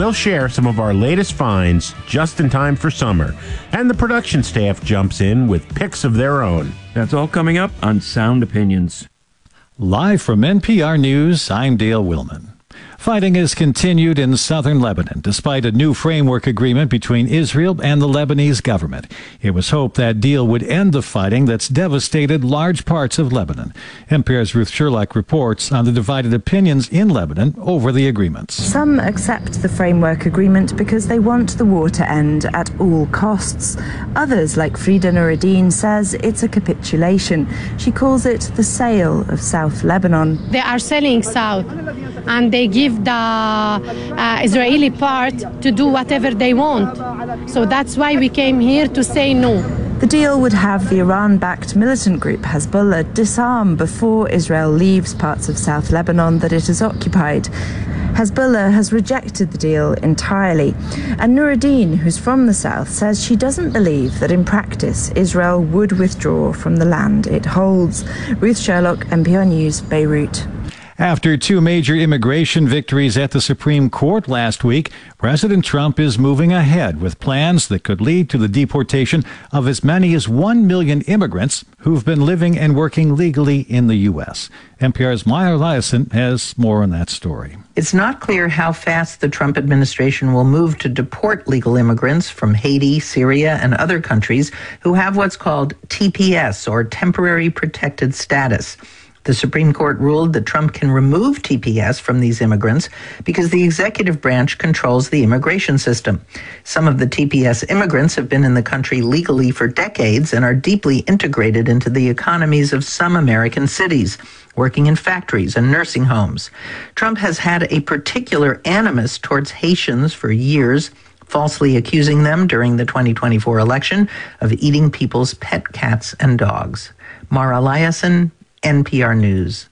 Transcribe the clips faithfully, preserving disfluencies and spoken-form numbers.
we'll share some of our latest finds just in time for summer. And the production staff jumps in with picks of their own. That's all coming up on Sound Opinions. Live from N P R News, I'm Dale Willman. Fighting has continued in southern Lebanon despite a new framework agreement between Israel and the Lebanese government. It was hoped that deal would end the fighting that's devastated large parts of Lebanon. N P R's Ruth Sherlock reports on the divided opinions in Lebanon over the agreements. Some accept the framework agreement because they want the war to end at all costs. Others, like Frida Nuruddin, says it's a capitulation. She calls it the sale of South Lebanon. They are selling South, and they give the uh, Israeli part to do whatever they want. So that's why we came here to say no. The deal would have the Iran-backed militant group Hezbollah disarm before Israel leaves parts of South Lebanon that it has occupied. Hezbollah has rejected the deal entirely. And Nuruddin, who's from the south, says she doesn't believe that in practice Israel would withdraw from the land it holds. Ruth Sherlock, N P R News, Beirut. After two major immigration victories at the Supreme Court last week, President Trump is moving ahead with plans that could lead to the deportation of as many as one million immigrants who've been living and working legally in the U S. N P R's Maya Eliason has more on that story. It's not clear how fast the Trump administration will move to deport legal immigrants from Haiti, Syria, and other countries who have what's called T P S, or Temporary Protected Status. The Supreme Court ruled that Trump can remove T P S from these immigrants because the executive branch controls the immigration system. Some of the T P S immigrants have been in the country legally for decades and are deeply integrated into the economies of some American cities, working in factories and nursing homes. Trump has had a particular animus towards Haitians for years, falsely accusing them during the twenty twenty-four election of eating people's pet cats and dogs. Mara Eliason, N P R News.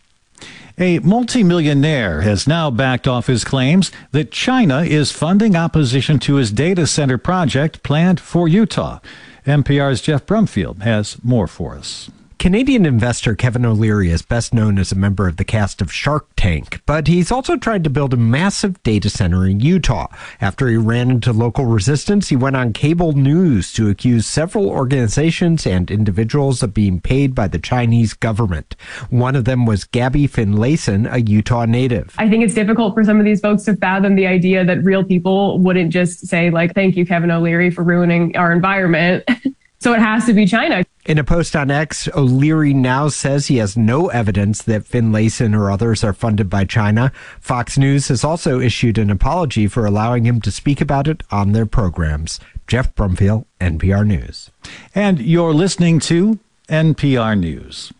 A multimillionaire has now backed off his claims that China is funding opposition to his data center project planned for Utah. N P R's Jeff Brumfield has more for us. Canadian investor Kevin O'Leary is best known as a member of the cast of Shark Tank, but he's also tried to build a massive data center in Utah. After he ran into local resistance, he went on cable news to accuse several organizations and individuals of being paid by the Chinese government. One of them was Gabby Finlayson, a Utah native. I think it's difficult for some of these folks to fathom the idea that real people wouldn't just say, like, thank you, Kevin O'Leary, for ruining our environment. So it has to be China. In a post on X, O'Leary now says he has no evidence that Finlayson or others are funded by China. Fox News has also issued an apology for allowing him to speak about it on their programs. Jeff Brumfield, N P R News. And you're listening to N P R News.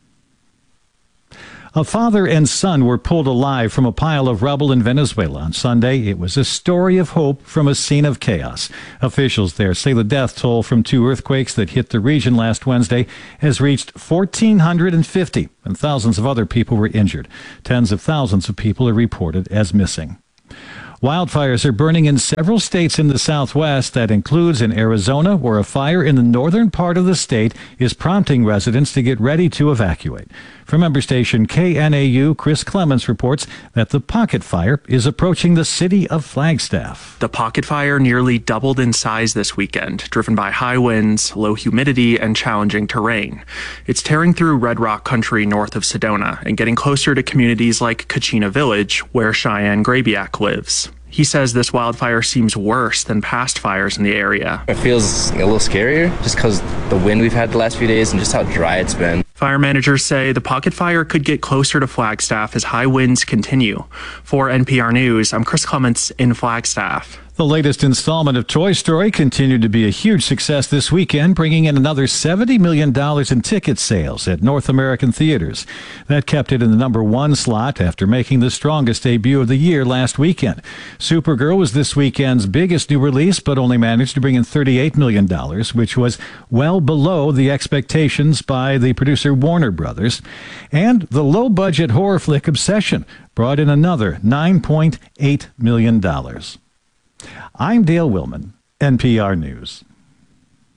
A father and son were pulled alive from a pile of rubble in Venezuela on Sunday. It was a story of hope from a scene of chaos. Officials there say the death toll from two earthquakes that hit the region last Wednesday has reached one thousand four hundred fifty, and thousands of other people were injured. Tens of thousands of people are reported as missing. Wildfires are burning in several states in the southwest. That includes in Arizona, where a fire in the northern part of the state is prompting residents to get ready to evacuate. From member station K N A U, Chris Clements reports that the Pocket Fire is approaching the city of Flagstaff. The Pocket Fire nearly doubled in size this weekend, driven by high winds, low humidity, and challenging terrain. It's tearing through Red Rock country north of Sedona and getting closer to communities like Kachina Village, where Cheyenne Grabiak lives. He says this wildfire seems worse than past fires in the area. It feels a little scarier just because the wind we've had the last few days and just how dry it's been. Fire managers say the Pocket Fire could get closer to Flagstaff as high winds continue. For N P R News, I'm Chris Clements in Flagstaff. The latest installment of Toy Story continued to be a huge success this weekend, bringing in another seventy million dollars in ticket sales at North American theaters. That kept it in the number one slot after making the strongest debut of the year last weekend. Supergirl was this weekend's biggest new release, but only managed to bring in thirty-eight million dollars, which was well below the expectations by the producer Warner Brothers. And the low-budget horror flick Obsession brought in another nine point eight million dollars. I'm Dale Willman, N P R News.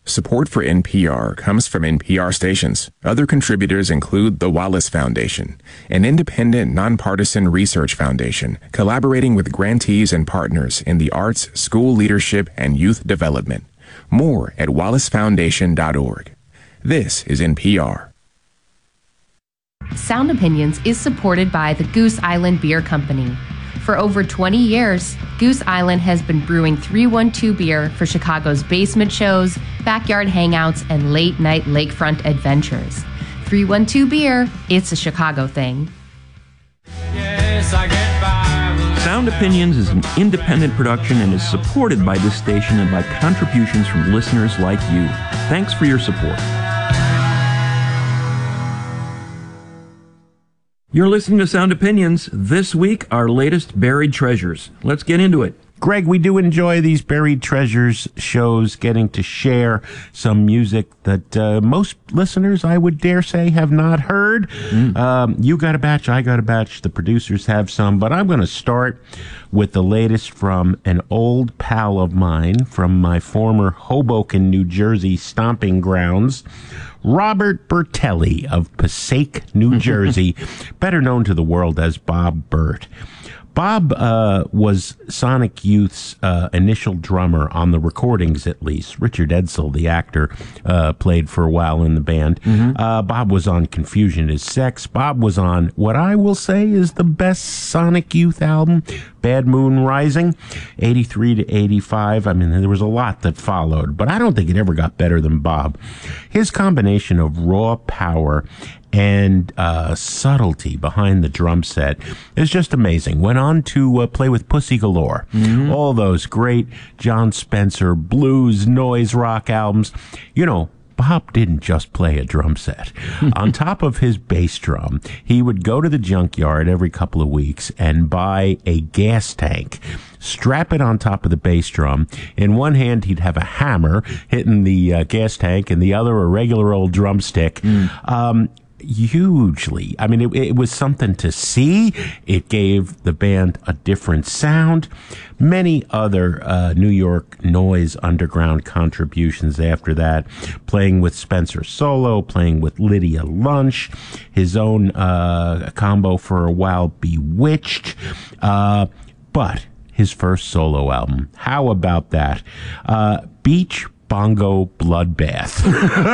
Support for N P R comes from N P R stations. Other contributors include the Wallace Foundation, an independent, nonpartisan research foundation collaborating with grantees and partners in the arts, school leadership, and youth development. More at wallace foundation dot org. This is N P R. Sound Opinions is supported by the Goose Island Beer Company. For over twenty years, Goose Island has been brewing three one two beer for Chicago's basement shows, backyard hangouts, and late-night lakefront adventures. three one two Beer, it's a Chicago thing. Yes, I get by. Sound Opinions is an independent production and is supported by this station and by contributions from listeners like you. Thanks for your support. You're listening to Sound Opinions. This week, our latest buried treasures. Let's get into it. Greg, we do enjoy these Buried Treasures shows, getting to share some music that uh, most listeners, I would dare say, have not heard. Mm. Um, you got a batch, I got a batch, the producers have some, but I'm going to start with the latest from an old pal of mine from my former Hoboken, New Jersey stomping grounds, Robert Bertelli of Passaic, New Jersey, better known to the world as Bob Bert. Bob uh, was Sonic Youth's uh, initial drummer on the recordings, at least. Richard Edsel, the actor, uh, played for a while in the band. Mm-hmm. Uh, Bob was on Confusion is Sex. Bob was on what I will say is the best Sonic Youth album, Bad Moon Rising, eighty-three to eighty-five. I mean, there was a lot that followed, but I don't think it ever got better than Bob. His combination of raw power and uh, subtlety behind the drum set is just amazing. Went on to uh, play with Pussy Galore. Mm-hmm. All those great John Spencer blues, noise rock albums. You know, Bob didn't just play a drum set. On top of his bass drum, he would go to the junkyard every couple of weeks and buy a gas tank, strap it on top of the bass drum. In one hand, he'd have a hammer hitting the uh, gas tank, and the other a regular old drumstick. Mm. Um, hugely. I mean, it, it was something to see. It gave the band a different sound. Many other uh, New York noise underground contributions after that, playing with Spencer Solo, playing with Lydia Lunch, his own uh, combo for a while, Bewitched. Uh, but his first solo album, how about that? Uh, Beach Bongo Bloodbath.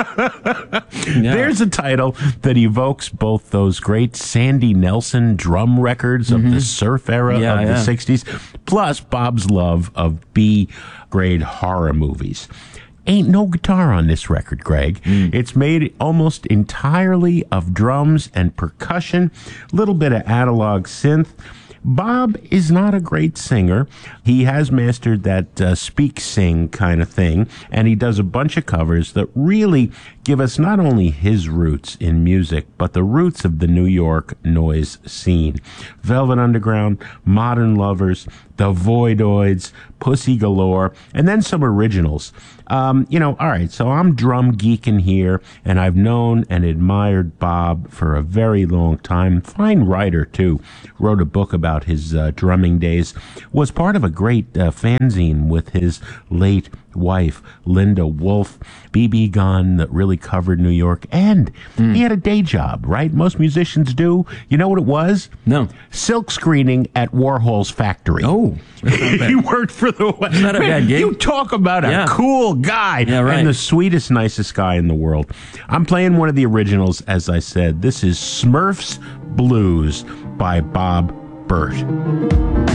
Yeah. There's a title that evokes both those great Sandy Nelson drum records of mm-hmm. the surf era yeah, of yeah. the sixties, plus Bob's love of B-grade horror movies. Ain't no guitar on this record, Greg. Mm. It's made almost entirely of drums and percussion, a little bit of analog synth. Bob is not a great singer. He has mastered that uh, speak-sing kind of thing, and he does a bunch of covers that really give us not only his roots in music, but the roots of the New York noise scene. Velvet Underground, Modern Lovers, The Voidoids, Pussy Galore, and then some originals. Um, you know, all right, so I'm drum geeking here, and I've known and admired Bob for a very long time. Fine writer, too. Wrote a book about his uh, drumming days. Was part of a great uh, fanzine with his late wife, Linda Wolf, B B Gun, that really covered New York. And mm. he had a day job, right? Most musicians do. You know what it was? No. Silk screening at Warhol's factory. Oh. He worked for the... It's not a bad gig. You talk about a yeah. cool guy yeah, right. and the sweetest, nicest guy in the world. I'm playing one of the originals, as I said. This is Smurfs Blues by Bob Bert.